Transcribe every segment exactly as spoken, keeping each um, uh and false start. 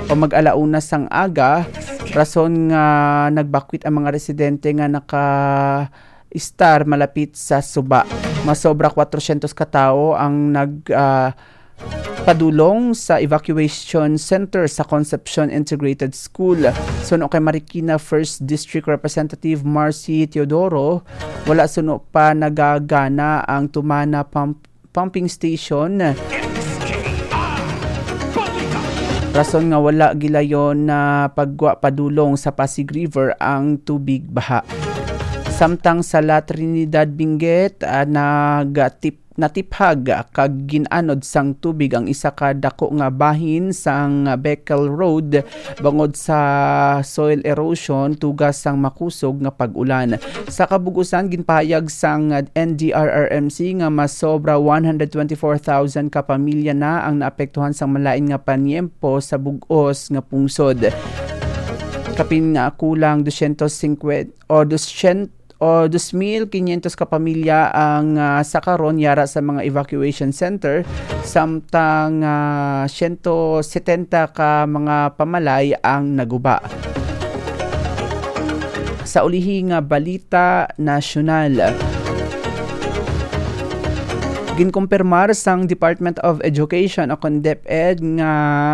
o mag-alauna sang aga, rason nga nagbakwit ang mga residente nga naka-star malapit sa Suba. Masobra kwatro-siyentos katao ang nag uh, padulong sa evacuation center sa Concepcion Integrated School. Suno kay Marikina first District Representative Marcy Teodoro, wala suno pa nagagana ang Tumana pump, pumping station. Rason nga wala gilayon na pagwa padulong sa Pasig River ang tubig baha. Samtang sa La Trinidad Benguet uh, nagatip natiphag kag ginanod sang tubig ang isa ka dako nga bahin sang Beckel Road bangod sa soil erosion tugas sang makusog nga pag-ulan. Sa kabugusan ginpahayag sang N D R R M C nga mas sobra one hundred twenty-four thousand ka pamilya na ang naapektuhan sang malain nga panyempo sa bug-os nga pungsod. Kapin nga kulang two hundred fifty o two hundred o two thousand five hundred ka pamilya ang uh, sakaron yara sa mga evacuation center, samtang uh, one hundred seventy ka mga pamalay ang naguba. Sa ulihing uh, balita nasyonal, ginkumpirmar sang Department of Education o DepEd nga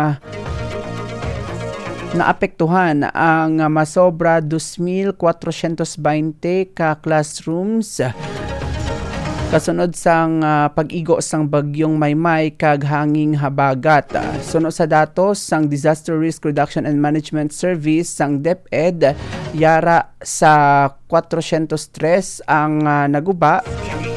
naapektuhan ang masobra two thousand four hundred twenty ka classrooms kasunod sang uh, pag-igo sang bagyong Maymay kag hanging habagat. Sunod sa datos sang Disaster Risk Reduction and Management Service sang DepEd, yara sa four hundred three ang uh, naguba